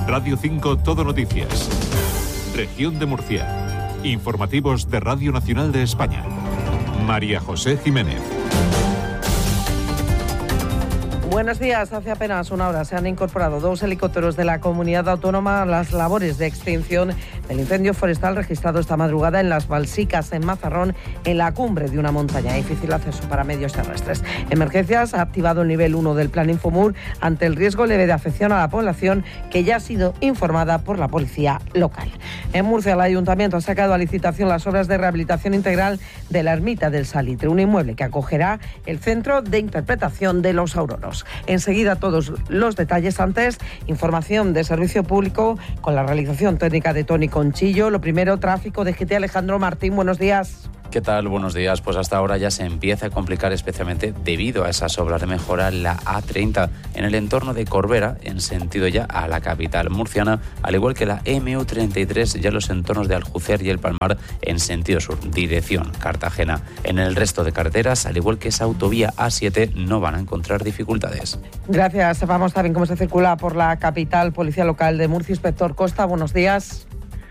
Radio 5 Todo Noticias. Región de Murcia. Informativos de Radio Nacional de España. María José Jiménez. Buenos días. Hace apenas una hora se han incorporado 2 helicópteros de la comunidad autónoma a las labores de extinción del incendio forestal registrado esta madrugada en Las Balsicas, en Mazarrón, en la cumbre de una montaña. Difícil acceso para medios terrestres. Emergencias ha activado el nivel 1 del plan Infomur ante el riesgo leve de afección a la población, que ya ha sido informada por la policía local. En Murcia, el ayuntamiento ha sacado a licitación las obras de rehabilitación integral de la Ermita del Salitre, un inmueble que acogerá el Centro de Interpretación de los Auroros. Enseguida todos los detalles. Antes, información de servicio público con la realización técnica de Tony Conchillo. Lo primero, tráfico de GT. Alejandro Martín, buenos días. ¿Qué tal? Buenos días. Pues hasta ahora ya se empieza a complicar, especialmente debido a esas obras de mejora, la A30 en el entorno de Corbera, en sentido ya a la capital murciana, al igual que la MU33 ya en los entornos de Aljucer y El Palmar en sentido sur, dirección Cartagena. En el resto de carreteras, al igual que esa autovía A7, no van a encontrar dificultades. Gracias. Vamos también cómo se circula por la capital. Policía Local de Murcia, Inspector Costa, buenos días.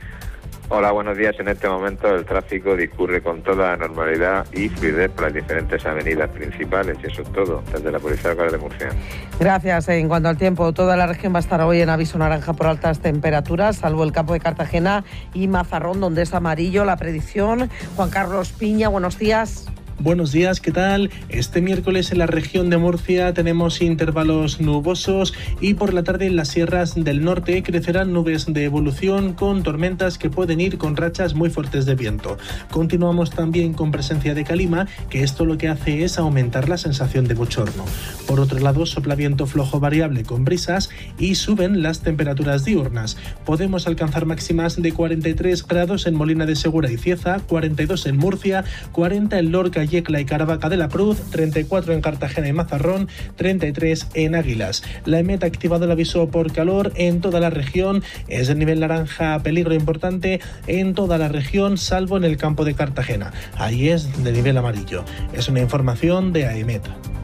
Hola, buenos días. En este momento el tráfico discurre con toda normalidad y fluidez por las diferentes avenidas principales, y eso es todo, desde la Policía Local de Murcia. Gracias. En cuanto al tiempo, toda la región va a estar hoy en aviso naranja por altas temperaturas, salvo el campo de Cartagena y Mazarrón, donde es amarillo. La predicción, Juan Carlos Piña, buenos días. Buenos días, ¿qué tal? Este miércoles en la región de Murcia tenemos intervalos nubosos y por la tarde en las sierras del norte crecerán nubes de evolución con tormentas que pueden ir con rachas muy fuertes de viento. Continuamos también con presencia de calima, que esto lo que hace es aumentar la sensación de bochorno. Por otro lado, sopla viento flojo variable con brisas y suben las temperaturas diurnas. Podemos alcanzar máximas de 43 grados en Molina de Segura y Cieza, 42 en Murcia, 40 en Lorca, Yecla y Caravaca de la Cruz, 34 en Cartagena y Mazarrón, 33 en Águilas. La EMET ha activado el aviso por calor en toda la región. Es de nivel naranja, peligro importante en toda la región, salvo en el campo de Cartagena. Ahí es de nivel amarillo. Es una información de AEMET.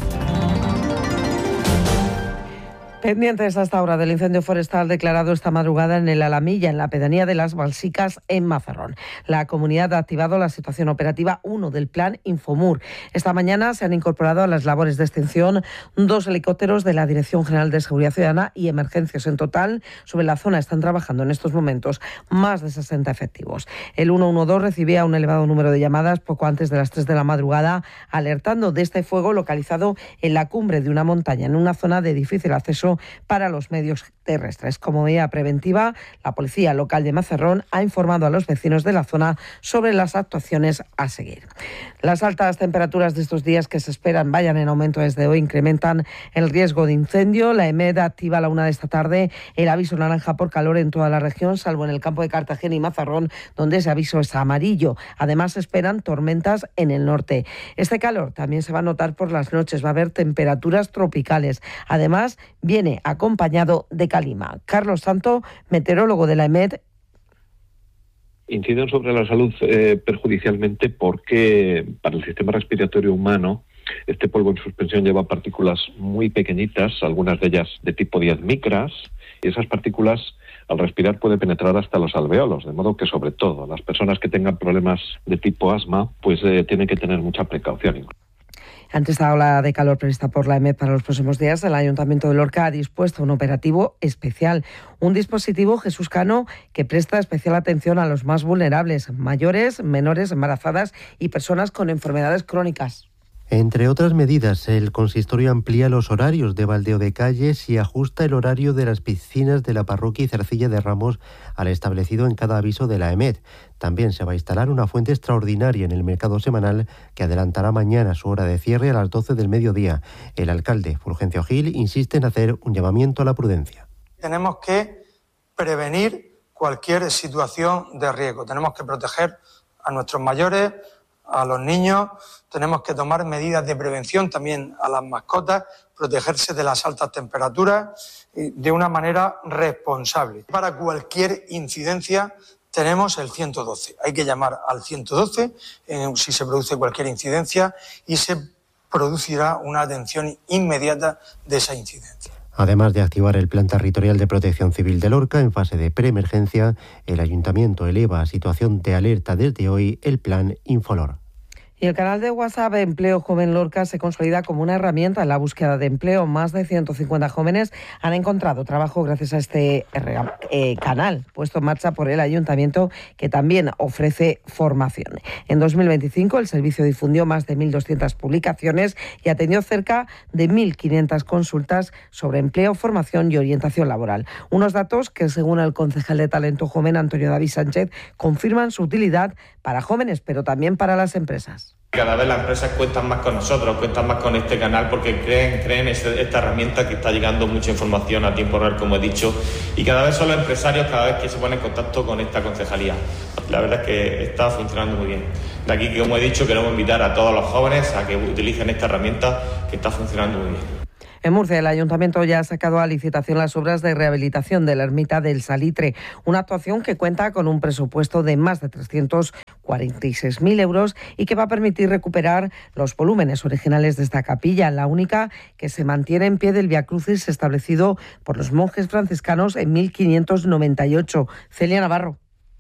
Pendientes hasta ahora del incendio forestal declarado esta madrugada en el Alamilla, en la pedanía de Las Balsicas, en Mazarrón. La comunidad ha activado la situación operativa 1 del plan Infomur. Esta mañana se han incorporado a las labores de extinción 2 helicópteros de la Dirección General de Seguridad Ciudadana y Emergencias. En total, sobre la zona están trabajando en estos momentos más de 60 efectivos. El 112 recibía un elevado número de llamadas poco antes de las 3 de la madrugada, alertando de este fuego localizado en la cumbre de una montaña, en una zona de difícil acceso para los medios terrestres. Como medida preventiva, la Policía Local de Mazarrón ha informado a los vecinos de la zona sobre las actuaciones a seguir. Las altas temperaturas de estos días que se esperan vayan en aumento desde hoy incrementan el riesgo de incendio. La EMED activa a la 1 de esta tarde el aviso naranja por calor en toda la región, salvo en el campo de Cartagena y Mazarrón, donde ese aviso es amarillo. Además, se esperan tormentas en el norte. Este calor también se va a notar por las noches. Va a haber temperaturas tropicales. Además, viene acompañado de calima. Carlos Santo, meteorólogo de la EMED. Inciden sobre la salud perjudicialmente porque para el sistema respiratorio humano este polvo en suspensión lleva partículas muy pequeñitas, algunas de ellas de tipo 10 micras, y esas partículas al respirar puede penetrar hasta los alveolos, de modo que sobre todo las personas que tengan problemas de tipo asma pues tienen que tener mucha precaución. Ante esta ola de calor prevista por la EMED para los próximos días, el Ayuntamiento de Lorca ha dispuesto un operativo especial, un dispositivo, Jesús Cano, que presta especial atención a los más vulnerables, mayores, menores, embarazadas y personas con enfermedades crónicas. Entre otras medidas, el consistorio amplía los horarios de baldeo de calles y ajusta el horario de las piscinas de la parroquia y Cercilla de Ramos al establecido en cada aviso de la EMED. También se va a instalar una fuente extraordinaria en el mercado semanal que adelantará mañana su hora de cierre a las 12 del mediodía. El alcalde, Fulgencio Gil, insiste en hacer un llamamiento a la prudencia. Tenemos que prevenir cualquier situación de riesgo. Tenemos que proteger a nuestros mayores, a los niños. Tenemos que tomar medidas de prevención también a las mascotas, protegerse de las altas temperaturas de una manera responsable. Para cualquier incidencia tenemos el 112. Hay que llamar al 112 si se produce cualquier incidencia y se producirá una atención inmediata de esa incidencia. Además de activar el Plan Territorial de Protección Civil de Lorca en fase de preemergencia, el Ayuntamiento eleva a situación de alerta desde hoy el Plan Infolor. Y el canal de WhatsApp Empleo Joven Lorca se consolida como una herramienta en la búsqueda de empleo. Más de 150 jóvenes han encontrado trabajo gracias a este canal puesto en marcha por el Ayuntamiento, que también ofrece formación. En 2025 el servicio difundió más de 1.200 publicaciones y atendió cerca de 1.500 consultas sobre empleo, formación y orientación laboral. Unos datos que, según el concejal de Talento Joven, Antonio David Sánchez, confirman su utilidad para jóvenes, pero también para las empresas. Cada vez las empresas cuentan más con nosotros, cuentan más con este canal porque creen esta herramienta que está llegando mucha información a tiempo real, como he dicho, y cada vez son los empresarios cada vez que se ponen en contacto con esta concejalía. La verdad es que está funcionando muy bien. De aquí, como he dicho, queremos invitar a todos los jóvenes a que utilicen esta herramienta que está funcionando muy bien. En Murcia, el Ayuntamiento ya ha sacado a licitación las obras de rehabilitación de la ermita del Salitre, una actuación que cuenta con un presupuesto de más de 346.000 euros y que va a permitir recuperar los volúmenes originales de esta capilla, la única que se mantiene en pie del Viacrucis establecido por los monjes franciscanos en 1598. Celia Navarro.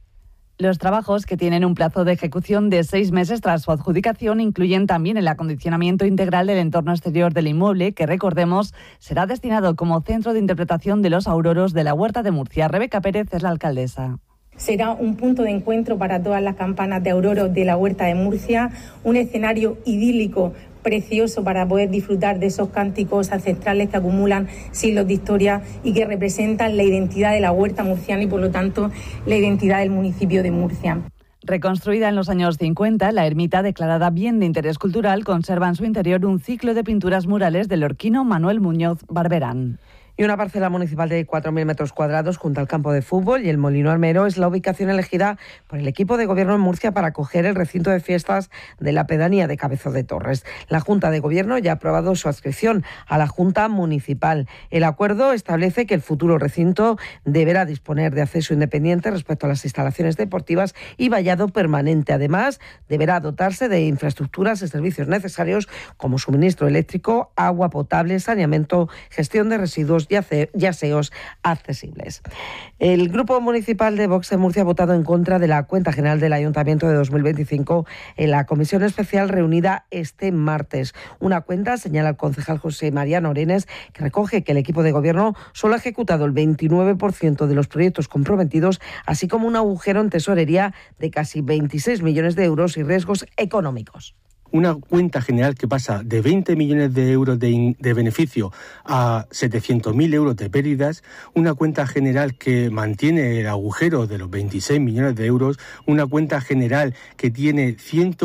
Los trabajos, que tienen un plazo de ejecución de 6 meses tras su adjudicación, incluyen también el acondicionamiento integral del entorno exterior del inmueble, que, recordemos, será destinado como centro de interpretación de los auroros de la Huerta de Murcia. Rebeca Pérez es la alcaldesa. Será un punto de encuentro para todas las campanas de auroros de la Huerta de Murcia, un escenario idílico precioso para poder disfrutar de esos cánticos ancestrales que acumulan siglos de historia y que representan la identidad de la huerta murciana y, por lo tanto, la identidad del municipio de Murcia. Reconstruida en los años 50, la ermita, declarada bien de interés cultural, conserva en su interior un ciclo de pinturas murales del lorquino Manuel Muñoz Barberán. Y una parcela municipal de 4.000 metros cuadrados junto al campo de fútbol y el Molino Armero es la ubicación elegida por el equipo de gobierno en Murcia para acoger el recinto de fiestas de la pedanía de Cabezo de Torres. La Junta de Gobierno ya ha aprobado su adscripción a la Junta Municipal. El acuerdo establece que el futuro recinto deberá disponer de acceso independiente respecto a las instalaciones deportivas y vallado permanente. Además, deberá dotarse de infraestructuras y servicios necesarios como suministro eléctrico, agua potable, saneamiento, gestión de residuos y aseos accesibles. El Grupo Municipal de Vox en Murcia ha votado en contra de la cuenta general del Ayuntamiento de 2025 en la comisión especial reunida este martes. Una cuenta, señala el concejal José María Norenes, que recoge que el equipo de gobierno solo ha ejecutado el 29% de los proyectos comprometidos, así como un agujero en tesorería de casi 26 millones de euros y riesgos económicos. Una cuenta general que pasa de 20 millones de euros de beneficio a 700.000 euros de pérdidas, una cuenta general que mantiene el agujero de los 26 millones de euros, una cuenta general que tiene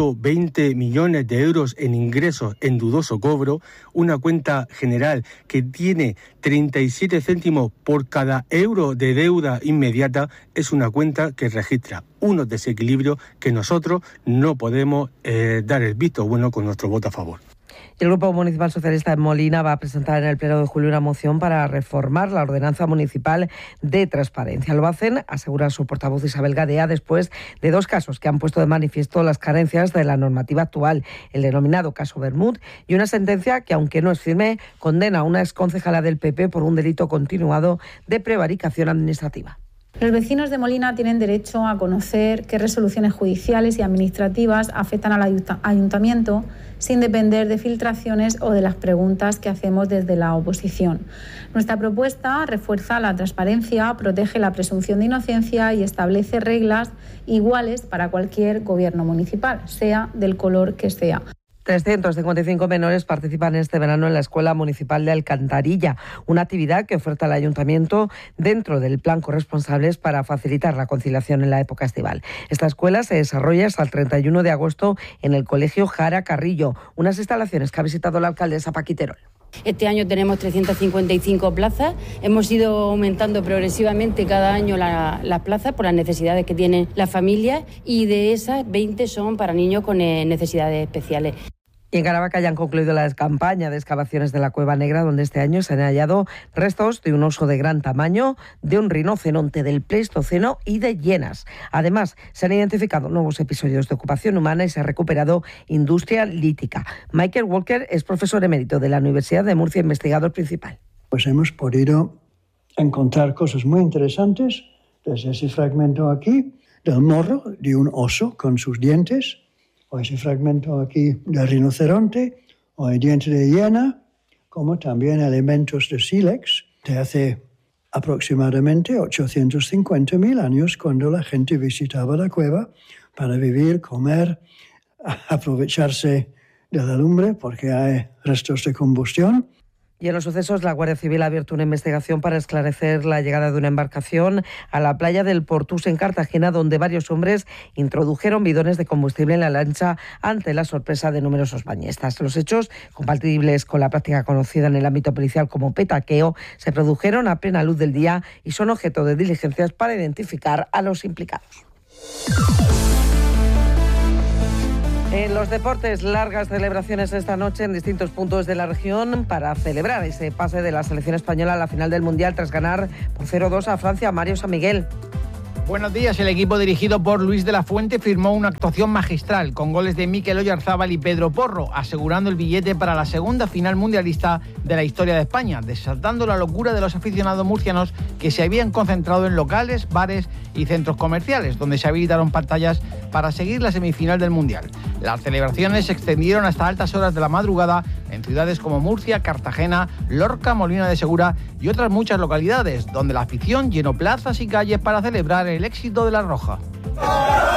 120 millones de euros en ingresos en dudoso cobro, una cuenta general que tiene 37 céntimos por cada euro de deuda inmediata, es una cuenta que registra unos desequilibrios que nosotros no podemos dar el visto bueno con nuestro voto a favor. El Grupo Municipal Socialista en Molina va a presentar en el Pleno de julio una moción para reformar la ordenanza municipal de transparencia. Lo hacen, asegura su portavoz Isabel Gadea, después de 2 casos que han puesto de manifiesto las carencias de la normativa actual, el denominado caso Bermud y una sentencia que, aunque no es firme, condena a una exconcejala del PP por un delito continuado de prevaricación administrativa. Los vecinos de Molina tienen derecho a conocer qué resoluciones judiciales y administrativas afectan al ayuntamiento sin depender de filtraciones o de las preguntas que hacemos desde la oposición. Nuestra propuesta refuerza la transparencia, protege la presunción de inocencia y establece reglas iguales para cualquier gobierno municipal, sea del color que sea. 355 menores participan este verano en la Escuela Municipal de Alcantarilla, una actividad que oferta el Ayuntamiento dentro del plan Corresponsables para facilitar la conciliación en la época estival. Esta escuela se desarrolla hasta el 31 de agosto en el Colegio Jara Carrillo, unas instalaciones que ha visitado la alcaldesa Paqui Terol. Este año tenemos 355 plazas, hemos ido aumentando progresivamente cada año las plazas por las necesidades que tienen las familias y de esas 20 son para niños con necesidades especiales. Y en Caravaca ya han concluido la campaña de excavaciones de la Cueva Negra, donde este año se han hallado restos de un oso de gran tamaño, de un rinoceronte del Pleistoceno y de hienas. Además, se han identificado nuevos episodios de ocupación humana y se ha recuperado industria lítica. Michael Walker es profesor emérito de la Universidad de Murcia, investigador principal. Pues hemos podido encontrar cosas muy interesantes, desde ese fragmento aquí del morro de un oso con sus dientes, o ese fragmento aquí del rinoceronte, o el diente de hiena, como también elementos de sílex de hace aproximadamente 850.000 años, cuando la gente visitaba la cueva para vivir, comer, aprovecharse de la lumbre porque hay restos de combustión. Y en los sucesos, la Guardia Civil ha abierto una investigación para esclarecer la llegada de una embarcación a la playa del Portús en Cartagena, donde varios hombres introdujeron bidones de combustible en la lancha ante la sorpresa de numerosos bañistas. Los hechos, compatibles con la práctica conocida en el ámbito policial como petaqueo, se produjeron a plena luz del día y son objeto de diligencias para identificar a los implicados. En los deportes, largas celebraciones esta noche en distintos puntos de la región para celebrar ese pase de la selección española a la final del Mundial tras ganar por 0-2 a Francia. Mario San Miguel. Buenos días. El equipo dirigido por Luis de la Fuente firmó una actuación magistral con goles de Mikel Oyarzábal y Pedro Porro, asegurando el billete para la segunda final mundialista de la historia de España, desatando la locura de los aficionados murcianos que se habían concentrado en locales, bares y centros comerciales, donde se habilitaron pantallas para seguir la semifinal del Mundial. Las celebraciones se extendieron hasta altas horas de la madrugada en ciudades como Murcia, Cartagena, Lorca, Molina de Segura y otras muchas localidades, donde la afición llenó plazas y calles para celebrar el éxito de la Roja.